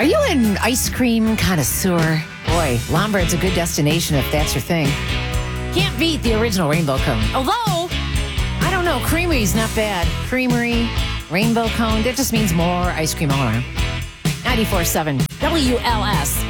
Are you an ice cream connoisseur? Boy, Lombard's a good destination if that's your thing. Can't beat the original Rainbow Cone. Although, I don't know, Creamery's not bad. Creamery, Rainbow Cone, that just means more ice cream all around. 94.7 WLS.